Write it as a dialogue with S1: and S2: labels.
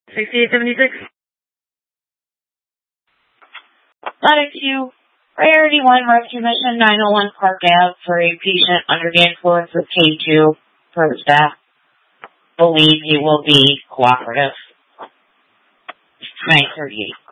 S1: 6876. Medic Q. Priority 1, rescue mission 901 Park Ave for a patient under the influence of K2 for the staff. Believe he will be cooperative. 938.